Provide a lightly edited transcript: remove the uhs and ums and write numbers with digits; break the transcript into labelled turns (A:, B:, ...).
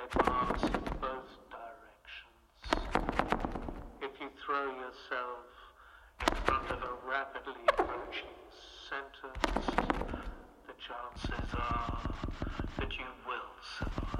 A: red bars in both directions. If you throw yourself in front of a rapidly approaching sentence, the chances